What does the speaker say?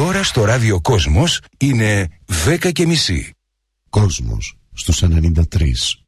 ώρα στο ράδιο Κόσμος είναι 10:30. Κόσμος στους 93.